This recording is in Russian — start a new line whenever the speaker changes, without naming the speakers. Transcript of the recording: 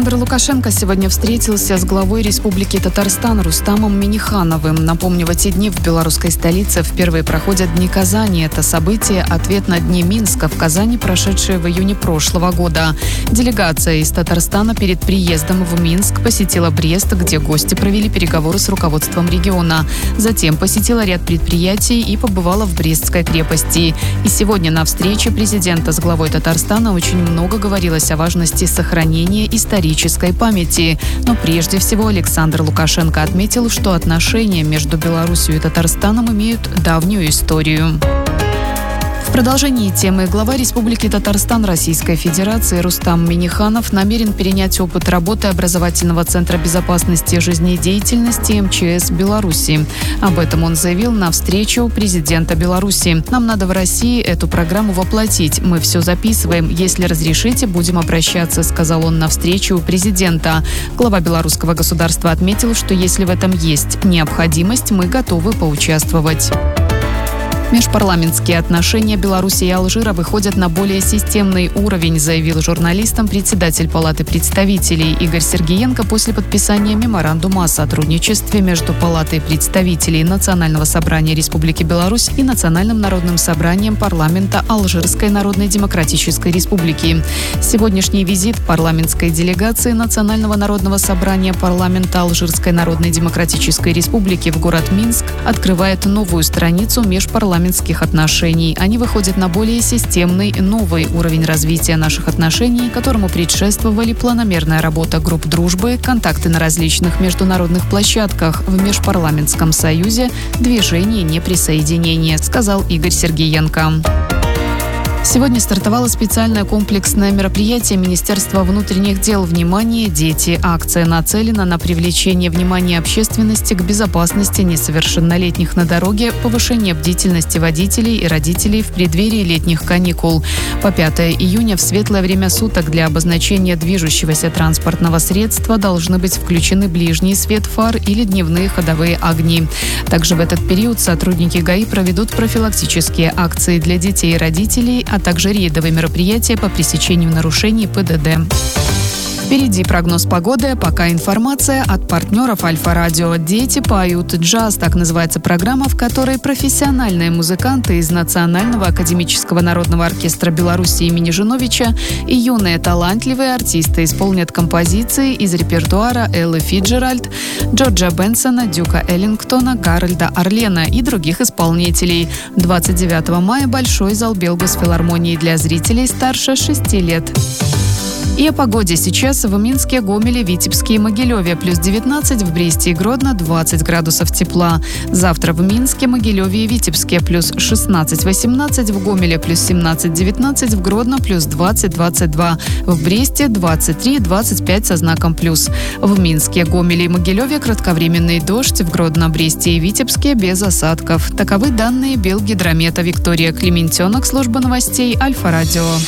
Александр Лукашенко сегодня встретился с главой Республики Татарстан Рустамом Миннихановым. Напомню, в эти дни в белорусской столице впервые проходят Дни Казани. Это событие – ответ на Дни Минска в Казани, прошедшие в июне прошлого года. Делегация из Татарстана перед приездом в Минск посетила Брест, где гости провели переговоры с руководством региона. Затем посетила ряд предприятий и побывала в Брестской крепости. И сегодня на встрече президента с главой Татарстана очень много говорилось о важности сохранения исторической памяти. Но прежде всего Александр Лукашенко отметил, что отношения между Беларусью и Татарстаном имеют давнюю историю. В продолжении темы глава Республики Татарстан Российской Федерации Рустам Минниханов намерен перенять опыт работы образовательного центра безопасности жизнедеятельности МЧС Беларуси. Об этом он заявил на встрече у президента Беларуси. «Нам надо в России эту программу воплотить. Мы все записываем. Если разрешите, будем обращаться», — сказал он на встрече у президента. Глава белорусского государства отметил, что если в этом есть необходимость, мы готовы поучаствовать. Межпарламентские отношения Беларуси и Алжира выходят на более системный уровень, заявил журналистам председатель Палаты представителей Игорь Сергиенко после подписания меморандума о сотрудничестве между Палатой представителей Национального собрания Республики Беларусь и Национальным народным собранием парламента Алжирской Народно-Демократической Республики. Сегодняшний визит парламентской делегации Национального народного собрания парламента Алжирской Народно-Демократической Республики в город Минск открывает новую страницу межпарламентских отношений. Они выходят на более системный, новый уровень развития наших отношений, которому предшествовали планомерная работа групп дружбы, контакты на различных международных площадках в Межпарламентском союзе, движении неприсоединения, сказал Игорь Сергиенко. Сегодня стартовало специальное комплексное мероприятие Министерства внутренних дел «Внимание, дети». Акция нацелена на привлечение внимания общественности к безопасности несовершеннолетних на дороге, повышение бдительности водителей и родителей в преддверии летних каникул. По 5 июня в светлое время суток для обозначения движущегося транспортного средства должны быть включены ближний свет фар или дневные ходовые огни. Также в этот период сотрудники ГАИ проведут профилактические акции для детей и родителей, а также рейдовые мероприятия по пресечению нарушений ПДД. Впереди прогноз погоды, пока информация от партнеров Альфа-Радио. «Дети поют джаз» – так называется программа, в которой профессиональные музыканты из Национального академического народного оркестра Беларуси имени Жиновича и юные талантливые артисты исполнят композиции из репертуара Эллы Фиджеральд, Джорджа Бенсона, Дюка Эллингтона, Гарольда Орлена и других исполнителей. 29 мая Большой зал Белгосфилармонии для зрителей старше 6 лет. И о погоде. Сейчас в Минске, Гомеле, Витебске и Могилеве плюс 19, в Бресте и Гродно 20 градусов тепла. Завтра в Минске, Могилеве и Витебске плюс 16-18, в Гомеле плюс 17-19, в Гродно плюс 20-22, в Бресте 23-25 со знаком плюс. В Минске, Гомеле и Могилеве кратковременный дождь, в Гродно, Бресте и Витебске без осадков. Таковы данные Белгидромета. Виктория Клементенок, служба новостей Альфа-Радио.